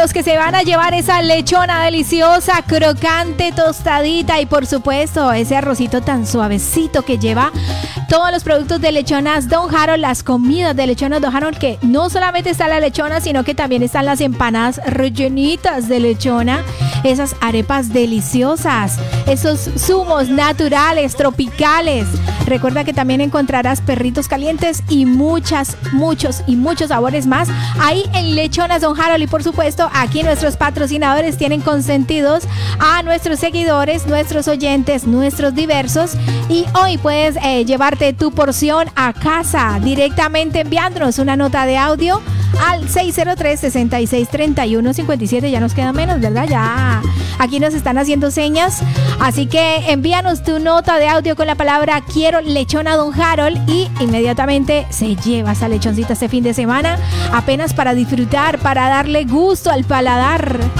los que se van a llevar esa lechona deliciosa, crocante, tostadita y por supuesto ese arrocito tan suavecito que lleva todos los productos de Lechonas Don Harold, las comidas de Lechonas Don Harold, que no solamente está la lechona, sino que también están las empanadas rellenitas de lechona, esas arepas deliciosas, esos zumos naturales, tropicales. Recuerda que también encontrarás perritos calientes y muchos sabores más ahí en Lechonas Don Harold. Y por supuesto, aquí nuestros patrocinadores tienen consentidos a nuestros seguidores, nuestros oyentes, nuestros diversos. Y hoy puedes llevarte tu porción a casa directamente enviándonos una nota de audio al 603-6631-57. Ya nos queda menos, ¿verdad? Ya aquí nos están haciendo señas. Así que envíanos tu nota de audio con la palabra quiero lechona Don Harold y inmediatamente se lleva esa lechoncita este fin de semana, apenas para disfrutar, para darle gusto al paladar.